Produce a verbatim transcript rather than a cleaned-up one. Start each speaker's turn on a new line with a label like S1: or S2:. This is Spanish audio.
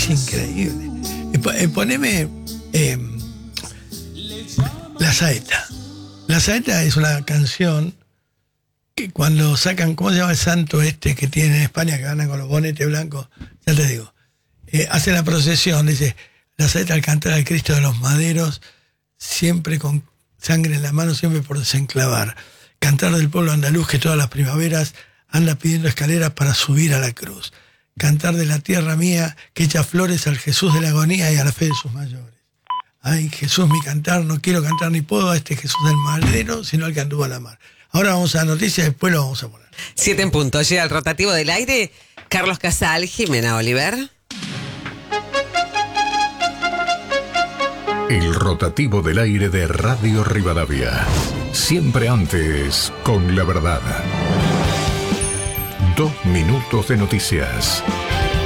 S1: Es increíble. Eh, poneme eh, La Saeta. La Saeta es una canción que cuando sacan, ¿cómo se llama el santo este que tiene en España, que gana con los bonetes blancos? Ya te digo. Eh, hace la procesión, dice, la saeta al cantar al Cristo de los maderos, siempre con sangre en la mano, siempre por desenclavar. Cantar del pueblo andaluz que todas las primaveras anda pidiendo escaleras para subir a la cruz. Cantar de la tierra mía que echa flores al Jesús de la agonía y a la fe de sus mayores. Ay, Jesús, mi cantar, no quiero cantar ni puedo a este Jesús del madero, sino al que anduvo a la mar. Ahora vamos a la noticia, después lo vamos a poner.
S2: Siete en punto, llega el rotativo del aire. Carlos Casal, Jimena Oliver.
S3: El rotativo del aire de Radio Rivadavia. Siempre antes, con la verdad. Dos minutos de noticias.